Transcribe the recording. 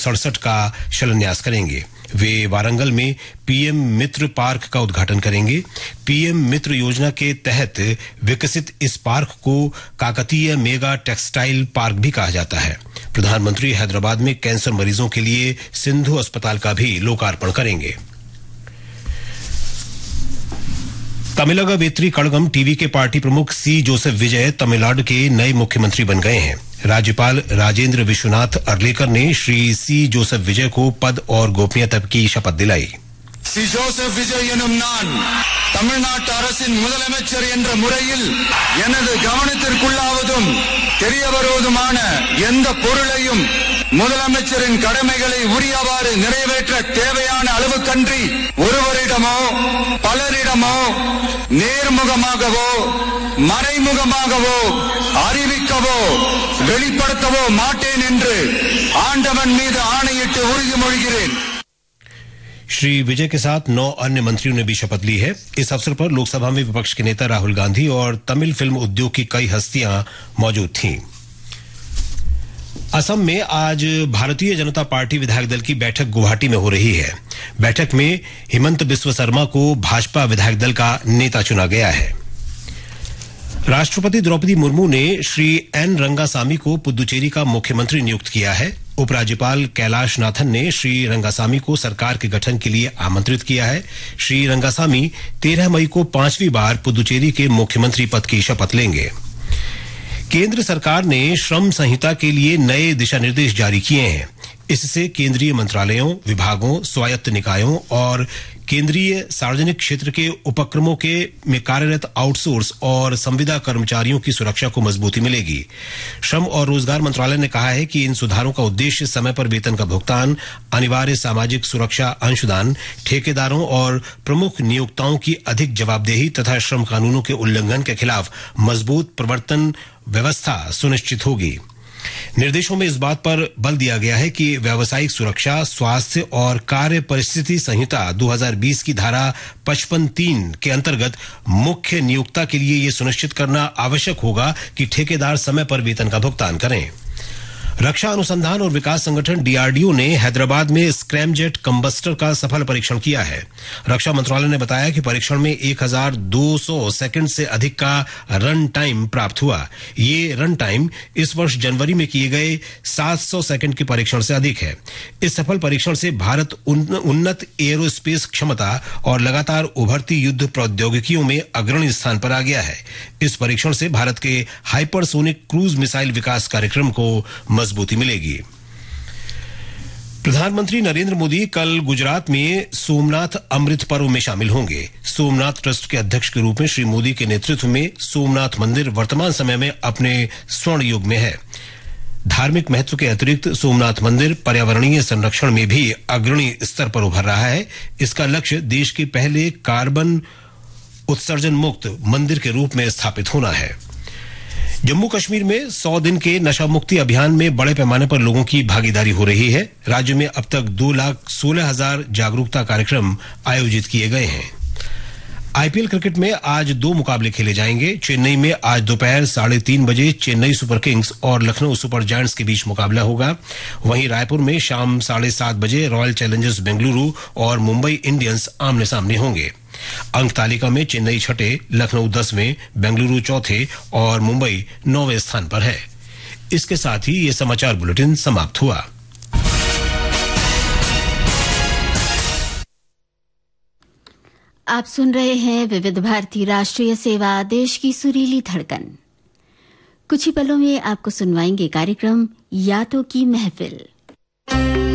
1967 का शिलान्यास करेंगे। वे वारंगल में पीएम मित्र पार्क का उद्घाटन करेंगे। पीएम मित्र योजना के तहत विकसित इस पार्क को काकतीय मेगा टेक्सटाइल पार्क भी कहा जाता है। प्रधानमंत्री हैदराबाद में कैंसर मरीजों के लिए सिंधु अस्पताल का भी लोकार्पण करेंगे। तमिलगा वेत्री कड़गम टीवी के पार्टी प्रमुख सी जोसेफ विजय तमिलनाडु के नए मुख्यमंत्री बन गए हैं। राज्यपाल राजेंद्र विश्वनाथ अर्लेकर ने श्री सी जोसेफ विजय को पद और गोपनीयता की शपथ दिलाई। सी जोसेफ विजय एनुम नान तमिलनाडु அரசின் முதலமைச்சர் என்ற முறையில் எனது கவனத்திற்குள்ளாவதும் தெரிய வருவதுமான எந்த பொருளையும் முதலமைச்சரின் கடமைகளை உரியவாறு நிறைவேற்ற தேவையான அளவுக்கன்றி ஒருவரிடமோ பலரிடமோ நேர்முகமாகவோ மறைமுகமாகவோ அறிவிக்கவோ வெளிப்படுத்தவோ மாட்டேன் என்று ஆண்டவன் மீது ஆணையிட்டு உறுதிமொழிகிறேன்। श्री विजय के साथ 9 अन्य मंत्रियों ने भी शपथ ली है। इस अवसर पर लोकसभा में विपक्ष के नेता राहुल गांधी और तमिल फिल्म उद्योग की कई हस्तियां मौजूद थीं। असम में आज भारतीय जनता पार्टी विधायक दल की बैठक गुवाहाटी में हो रही है। बैठक में हिमंत बिस्व शर्मा को भाजपा विधायक दल का नेता चुना गया है। राष्ट्रपति द्रौपदी मुर्मू ने श्री एन रंगासामी को पुदुचेरी का मुख्यमंत्री नियुक्त किया है। उपराज्यपाल कैलाश नाथन ने श्री रंगासामी को सरकार के गठन के लिए आमंत्रित किया है। श्री रंगासामी 13 मई को 5वीं बार पुदुचेरी के मुख्यमंत्री पद की शपथ लेंगे। केंद्र सरकार ने श्रम संहिता के लिए नए दिशा निर्देश जारी किए हैं। इससे केंद्रीय मंत्रालयों, विभागों, स्वायत्त निकायों और केंद्रीय सार्वजनिक क्षेत्र के उपक्रमों में कार्यरत आउटसोर्स और संविदा कर्मचारियों की सुरक्षा को मजबूती मिलेगी। श्रम और रोजगार मंत्रालय ने कहा है कि इन सुधारों का उद्देश्य समय पर वेतन का भुगतान, अनिवार्य सामाजिक सुरक्षा अंशदान, ठेकेदारों और प्रमुख नियोक्ताओं की अधिक जवाबदेही तथा श्रम कानूनों के उल्लंघन के खिलाफ मजबूत प्रवर्तन व्यवस्था सुनिश्चित होगी। निर्देशों में इस बात पर बल दिया गया है कि व्यावसायिक सुरक्षा, स्वास्थ्य और कार्य परिस्थिति संहिता 2020 की धारा 55(3) के अंतर्गत मुख्य नियोक्ता के लिए यह सुनिश्चित करना आवश्यक होगा कि ठेकेदार समय पर वेतन का भुगतान करें। रक्षा अनुसंधान और विकास संगठन डीआरडीओ ने हैदराबाद में स्क्रैमजेट कम्बस्टर का सफल परीक्षण किया है। रक्षा मंत्रालय ने बताया कि परीक्षण में 1200 सेकंड से अधिक का रन टाइम प्राप्त हुआ। ये रन टाइम इस वर्ष जनवरी में किए गए 700 सेकंड के परीक्षण से अधिक है। इस सफल परीक्षण से भारत उन्नत एरोस्पेस क्षमता और लगातार उभरती युद्ध प्रौद्योगिकियों में अग्रणी स्थान पर आ गया है। इस परीक्षण से भारत के हाइपरसोनिक क्रूज मिसाइल विकास कार्यक्रम को मजबूती मिलेगी। प्रधानमंत्री नरेंद्र मोदी कल गुजरात में सोमनाथ अमृत पर्व में शामिल होंगे। सोमनाथ ट्रस्ट के अध्यक्ष के रूप में श्री मोदी के नेतृत्व में सोमनाथ मंदिर वर्तमान समय में अपने स्वर्ण युग में है। धार्मिक महत्व के अतिरिक्त सोमनाथ मंदिर पर्यावरणीय संरक्षण में भी अग्रणी स्तर पर उभर रहा है। इसका लक्ष्य देश के पहले कार्बन उत्सर्जन मुक्त मंदिर के रूप में स्थापित होना है। जम्मू कश्मीर में 100 दिन के नशा मुक्ति अभियान में बड़े पैमाने पर लोगों की भागीदारी हो रही है। राज्य में अब तक 2,16,000 जागरूकता कार्यक्रम आयोजित किए गए हैं। आईपीएल क्रिकेट में आज 2 मुकाबले खेले जाएंगे। चेन्नई में आज दोपहर 3:30 बजे चेन्नई सुपर किंग्स और लखनऊ सुपर जायंट्स के बीच मुकाबला होगा। वहीं रायपुर में शाम 7:30 बजे रॉयल चैलेंजर्स बेंगलुरु और मुंबई इंडियंस आमने सामने होंगे। अंक तालिका में चेन्नई 6, लखनऊ 10वें, बेंगलुरु 4 और मुंबई 9वें स्थान पर है। इसके साथ ही ये समाचार बुलेटिन समाप्त हुआ। आप सुन रहे हैं विविध भारती राष्ट्रीय सेवा, देश की सुरीली धड़कन। कुछ ही पलों में आपको सुनवाएंगे कार्यक्रम यादों की महफिल।